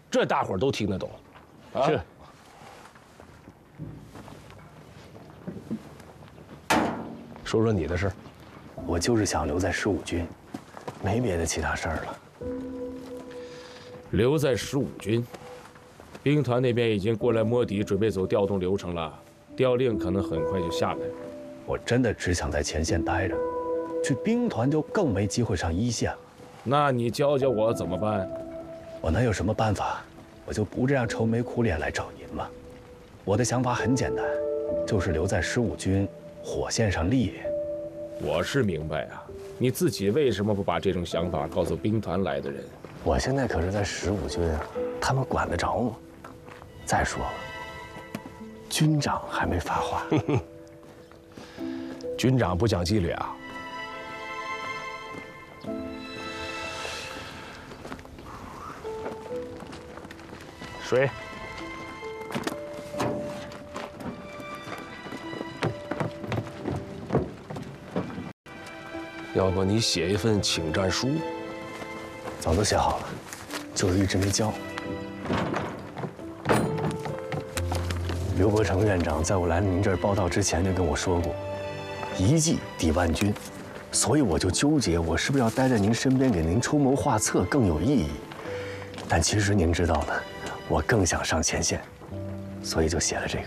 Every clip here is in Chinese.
这大伙儿都听得懂。啊、 是。 说说你的事儿。 我就是想留在15军，没别的其他事儿了。 留在15军，兵团那边已经过来摸底，准备走调动流程了，调令可能很快就下来。 我真的只想在前线待着，去兵团就更没机会上一线了。 那你教教我怎么办？ 我能有什么办法？我就不这样愁眉苦脸来找您了。我的想法很简单，就是留在15军火线上历练。 我是明白啊，你自己为什么不把这种想法告诉兵团来的人？ 我现在可是在15军啊，他们管得着吗？再说了，军长还没发话。 军长不讲纪律啊？水。要不你写一份请战书？ 早都写好了，就是一直没交。刘伯承院长在我来您这儿报道之前就跟我说过，一计抵万军，所以我就纠结，我是不是要待在您身边给您出谋划策更有意义？但其实您知道的，我更想上前线，所以就写了这个。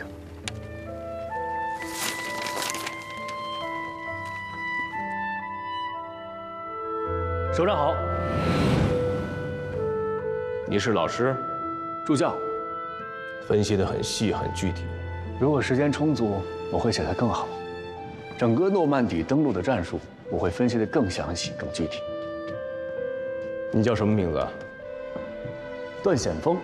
首长好。 你是老师， 助教。 分析得很细很具体。 如果时间充足，我会写得更好。整个诺曼底登陆的战术，我会分析得更详细、更具体。 你叫什么名字？ 段显峰。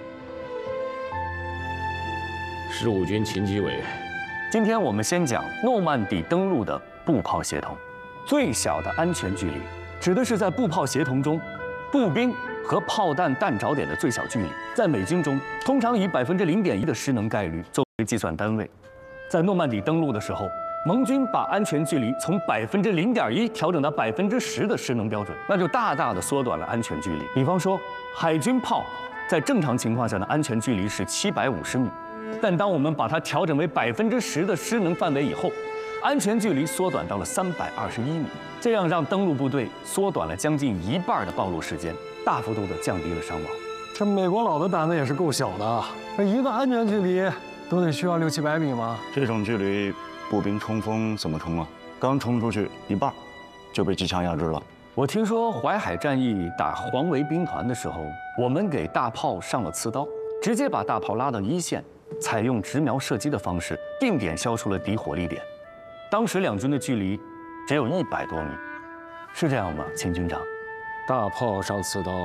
15军勤机委。 今天我们先讲诺曼底登陆的步炮协同。最小的安全距离，指的是在步炮协同中，步兵和炮弹弹着点的最小距离，在美军中通常以0.1%的失能概率作为计算单位。在诺曼底登陆的时候，盟军把安全距离从0.1%调整到10%的失能标准，那就大大的缩短了安全距离。比方说，海军炮在正常情况下的安全距离是750米，但当我们把它调整为10%的失能范围以后，安全距离缩短到了321米，这样让登陆部队缩短了将近一半的暴露时间，大幅度的降低了伤亡。 这美国佬的胆子也是够小的，这一个安全距离都得需要600-700米吗？ 这种距离，步兵冲锋怎么冲啊？刚冲出去一半，就被机枪压制了。 我听说淮海战役打黄维兵团的时候，我们给大炮上了刺刀，直接把大炮拉到一线，采用直瞄射击的方式，定点消除了敌火力点。当时两军的距离只有100多米，是这样吗，秦军长？ 大炮上刺刀，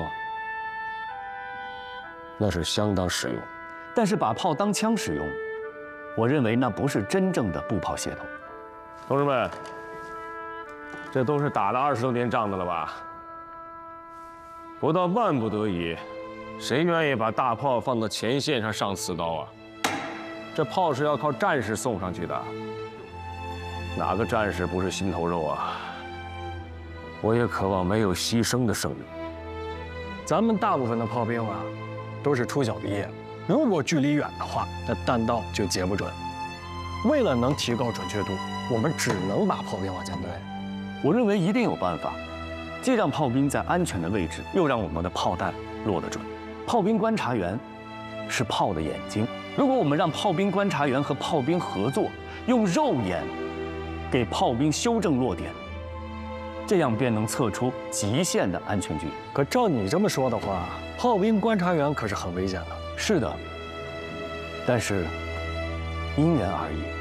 那是相当实用。 但是把炮当枪使用，我认为那不是真正的步炮协同。 同志们，这都是打了20多年仗的了吧？不到万不得已，谁愿意把大炮放到前线上上刺刀啊？这炮是要靠战士送上去的。哪个战士不是心头肉啊？我也渴望没有牺牲的胜利。 咱们大部分的炮兵啊，都是初小毕业，如果距离远的话，那弹道就截不准。为了能提高准确度，我们只能把炮兵往前推。 我认为一定有办法，既让炮兵在安全的位置，又让我们的炮弹落得准。炮兵观察员是炮的眼睛，如果我们让炮兵观察员和炮兵合作，用肉眼给炮兵修正落点，这样便能测出极限的安全距离。 可照你这么说的话，炮兵观察员可是很危险的。 是的，但是因人而异。